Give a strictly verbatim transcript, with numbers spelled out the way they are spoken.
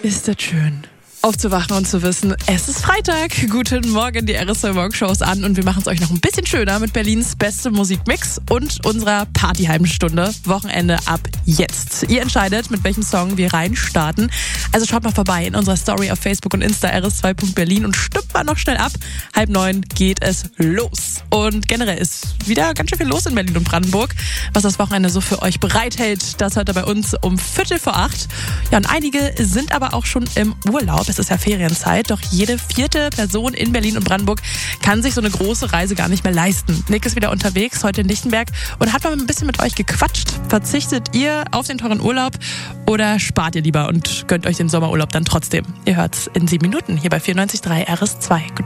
Ist das schön. Aufzuwachen und zu wissen, es ist Freitag. Guten Morgen, die R S zwei Morgenshow ist an und wir machen es euch noch ein bisschen schöner mit Berlins beste Musikmix und unserer Partyhalben Stunde. Wochenende ab jetzt. Ihr entscheidet, mit welchem Song wir reinstarten. Also schaut mal vorbei in unserer Story auf Facebook und Insta R S zwei Punkt Berlin und stimmt mal noch schnell ab. Halb neun geht es los. Und generell ist wieder ganz schön viel los in Berlin und Brandenburg. Was das Wochenende so für euch bereithält, das hört ihr bei uns um Viertel vor acht. Ja, und einige sind aber auch schon im Urlaub. Es ist ja Ferienzeit, doch jede vierte Person in Berlin und Brandenburg kann sich so eine große Reise gar nicht mehr leisten. Nick ist wieder unterwegs, heute in Lichtenberg und hat mal ein bisschen mit euch gequatscht. Verzichtet ihr auf den teuren Urlaub oder spart ihr lieber und gönnt euch den Sommerurlaub dann trotzdem? Ihr hört's in sieben Minuten hier bei vierundneunzig Komma drei R S zwei.